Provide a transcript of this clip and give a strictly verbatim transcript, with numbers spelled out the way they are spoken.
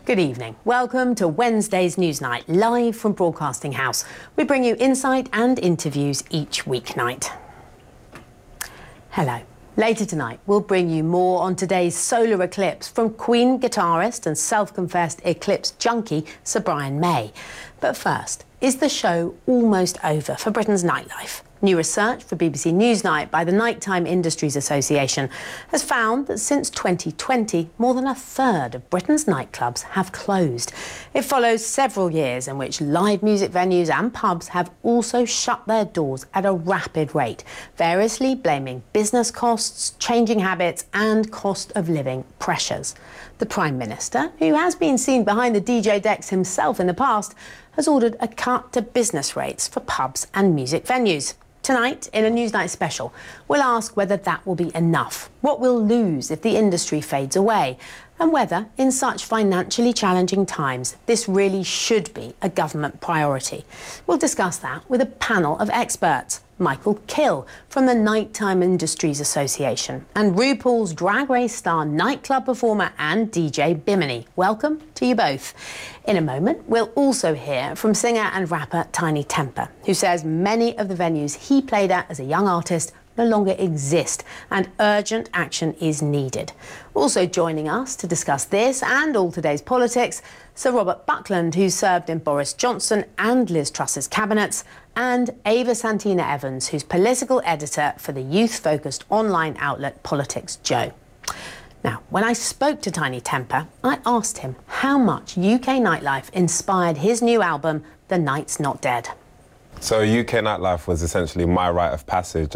Good evening. Welcome to Wednesday's Newsnight, live from Broadcasting House. We bring you insight and interviews each weeknight. Hello. Later tonight, we'll bring you more on today's solar eclipse from Queen guitarist and self-confessed eclipse junkie Sir Brian May. But first, is the show almost over for Britain's nightlife? New research for B B C Newsnight by the Nighttime Industries Association has found that since twenty twenty, more than a third of Britain's nightclubs have closed. It follows several years in which live music venues and pubs have also shut their doors at a rapid rate, variously blaming business costs, changing habits and cost of living pressures. The Prime Minister, who has been seen behind the D J decks himself in the past, has ordered a cut to business rates for pubs and music venues. Tonight, in a Newsnight special, we'll ask whether that will be enough, what we'll lose if the industry fades away, and whether, in such financially challenging times, this really should be a government priority. We'll discuss that with a panel of experts. Michael Kill from the Nighttime Industries Association and RuPaul's Drag Race star nightclub performer and D J Bimini. Welcome to you both. In a moment, we'll also hear from singer and rapper Tinie Tempah, who says many of the venues he played at as a young artist no longer exist and urgent action is needed. Also joining us to discuss this and all today's politics, Sir Robert Buckland, who served in Boris Johnson and Liz Truss's cabinets, and Ava Santina Evans, who's political editor for the youth-focused online outlet Politics Joe. Now, when I spoke to Tinie Tempah, I asked him how much U K nightlife inspired his new album, The Night's Not Dead. So U K nightlife was essentially my rite of passage